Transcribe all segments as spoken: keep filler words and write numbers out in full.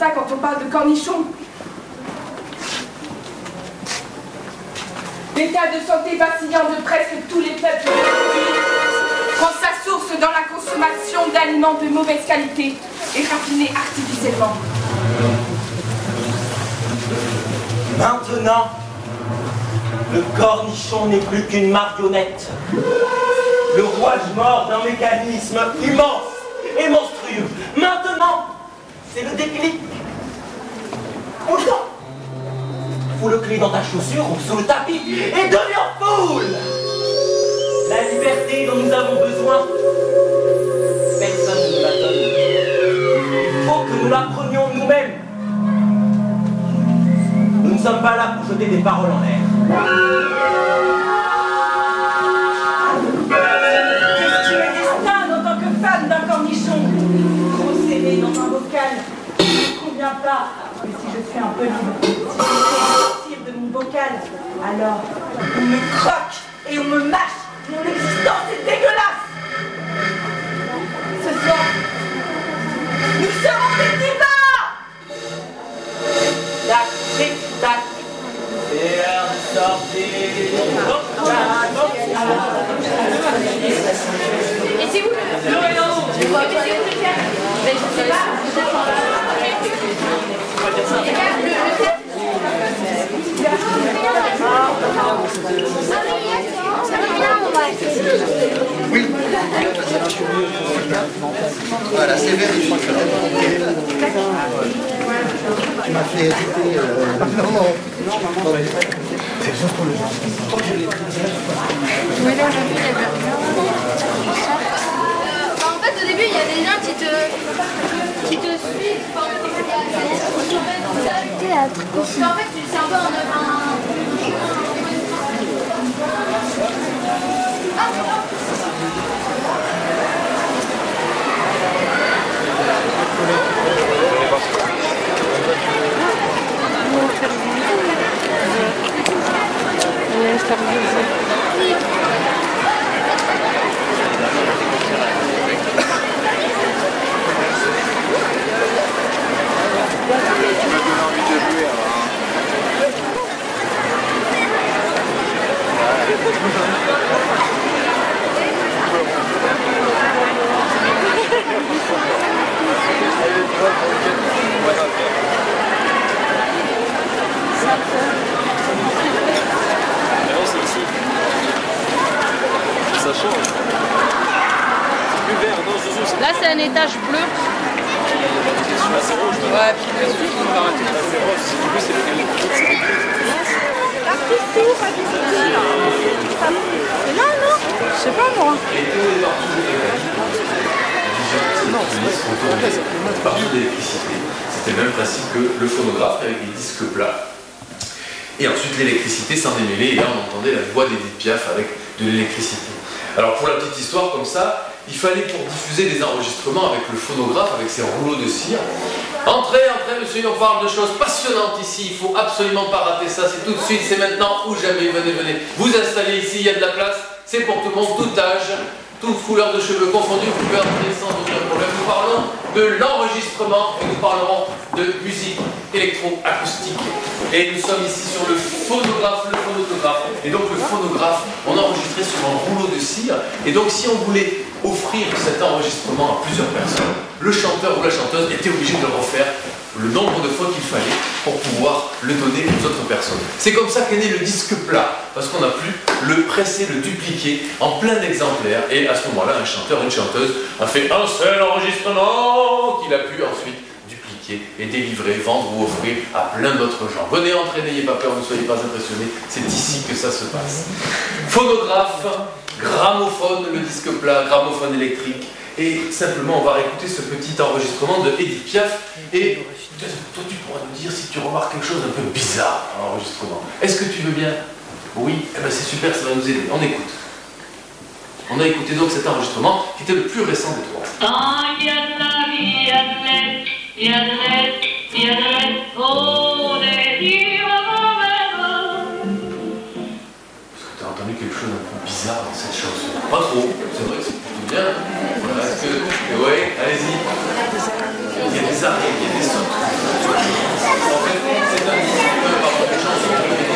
ça quand on parle de cornichons. L'état de santé vacillant de presque tous les peuples aujourd'hui prend sa source dans la consommation d'aliments de mauvaise qualité et raffinés artificiellement. Maintenant, le cornichon n'est plus qu'une marionnette. Le rouage mort d'un mécanisme immense et monstrueux. Maintenant, c'est le déclic. On le sent. Fous le clé dans ta chaussure ou sous le tapis et deviens foule. La liberté dont nous avons besoin, personne ne nous la donne. Il faut que nous la prenions nous-mêmes. Nous ne sommes pas là pour jeter des paroles en l'air. Tu es distinct en tant que fan d'un cornichon, trop serré dans un bocal, qui ne convient pas. Mais si je suis un peu libre, si je fais sortir de mon bocal, alors on me croque et on me mâche. Mon existence est dégueulasse. Ce soir, nous serons des divas. Tac, tic, tac. C'est sorti. Et c'est où le L'Orient? Mais c'est où le théâtre? Mais je sais pas, peut-être par là. Oui. Voilà, c'est vérifié. Tu m'as fait hésiter. Euh... Non, non. C'est juste pour le genre. Oui, là, j'ai vu, il y avait rien. En fait, au début, il y a des gens qui te, qui te suivent. Enfin, théâtre. En fait, c'est un peu un... Là, c'est un étage bleu. Ouais, puis le sujet, on va arrêter. Non, non, je sais pas moi. Partout d'électricité. C'était le même principe que le phonographe avec des disques plats. Et ensuite l'électricité s'en démêlait et là on entendait la voix d'Edith Piaf avec de l'électricité. Alors pour la petite histoire comme ça, il fallait pour diffuser des enregistrements avec le phonographe, avec ses rouleaux de cire. Entrez, entrez monsieur, on parle de choses passionnantes ici, il faut absolument pas rater ça, c'est tout de suite, c'est maintenant ou jamais, venez, venez. Vous installez ici, il y a de la place, c'est pour tout le monde, tout âge, toute couleur de cheveux confondus, vous pouvez entrer sans aucun problème. Nous parlons de l'enregistrement et nous parlerons de musique électroacoustique. Et nous sommes ici sur le phonographe, le phonographe. Et donc le phonographe, on enregistrait sur un rouleau de cire. Et donc si on voulait offrir cet enregistrement à plusieurs personnes, le chanteur ou la chanteuse était obligé de le refaire le nombre de fois qu'il fallait pour pouvoir le donner aux autres personnes. C'est comme ça qu'est né le disque plat, parce qu'on a pu le presser, le dupliquer en plein d'exemplaires, et à ce moment-là, un chanteur, une chanteuse a fait un seul enregistrement qu'il a pu ensuite dupliquer et délivrer, vendre ou offrir à plein d'autres gens. Venez entrer, n'ayez pas peur, ne soyez pas impressionnés, c'est ici que ça se passe. Phonographe, gramophone, le disque plat, gramophone électrique, et simplement on va réécouter ce petit enregistrement de Edith Piaf, et toi tu pourras nous dire si tu remarques quelque chose un peu bizarre dans l'enregistrement. Est-ce que tu veux bien? Oui, eh ben c'est super, ça va nous aider. On écoute. On a écouté donc cet enregistrement qui était le plus récent des trois. Est-ce que tu as entendu quelque chose un peu bizarre dans cette chanson. Pas trop, c'est vrai que c'est plutôt bien. Voilà, est-ce que. Oui, allez-y. Il y a des arrêts, il y a des sauts. En fait, c'est un disque par rapport aux chansons.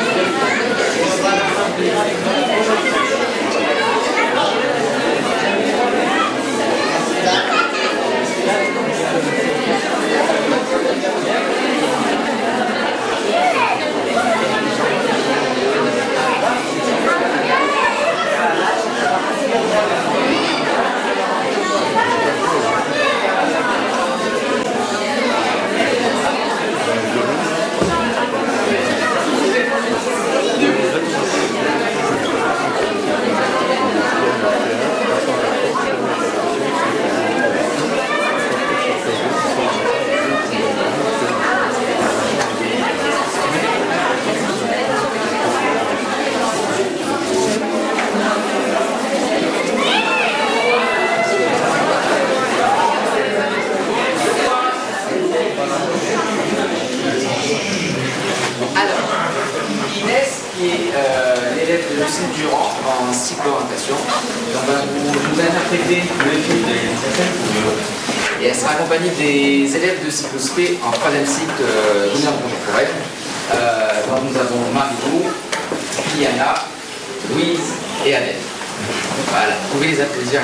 En cycle-orientation. On va vous, vous interpréter le film de et elle sera accompagnée des élèves de cyclospé en troisième cycle euh, d'honneur contemporaine. Euh, donc nous avons Marie-Lou, Liana, Louise et Annette. Voilà, vous pouvez les applaudir.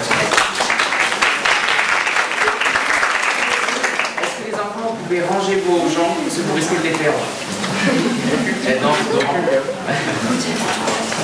Est-ce que les enfants, vous pouvez ranger vos jambes parce que vous risquez de les faire? Eh non, non.